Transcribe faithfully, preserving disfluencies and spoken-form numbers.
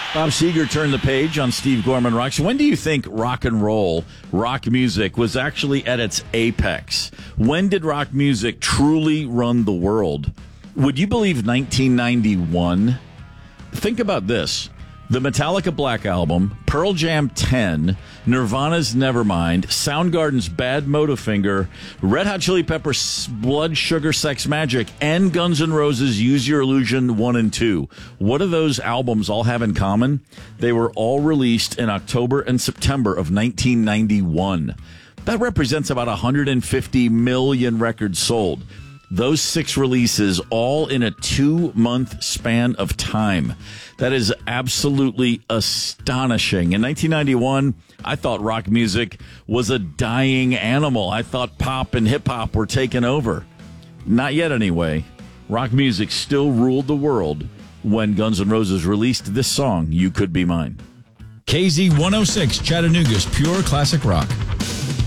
Bob Seger turned the page on Steve Gorman Rocks. When do you think rock and roll, rock music, was actually at its apex? When did rock music truly run the world? Would you believe nineteen ninety-one? Think about this. The Metallica Black Album, Pearl Jam ten, Nirvana's Nevermind, Soundgarden's Bad Motorfinger, Red Hot Chili Peppers' Blood Sugar Sex Magic, and Guns N' Roses' Use Your Illusion one and two. What do those albums all have in common? They were all released in October and September of nineteen ninety-one. That represents about one hundred fifty million records sold. Those six releases all in a two-month span of time. That is absolutely astonishing. In nineteen ninety-one, I thought rock music was a dying animal. I thought pop and hip-hop were taking over. Not yet, anyway. Rock music still ruled the world when Guns N' Roses released this song, You Could Be Mine. K Z one oh six, Chattanooga's pure classic rock.